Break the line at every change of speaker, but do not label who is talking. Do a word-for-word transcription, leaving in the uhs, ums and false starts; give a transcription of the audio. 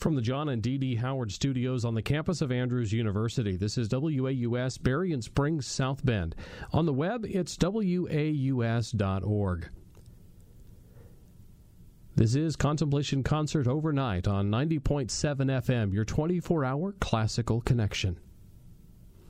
From the John and Dee Dee Howard Studios on the campus of Andrews University, this is W A U S Berrien Springs, South Bend. On the web, it's W A U S dot org. This is Contemplation Concert Overnight on ninety point seven F M, your twenty-four hour classical connection.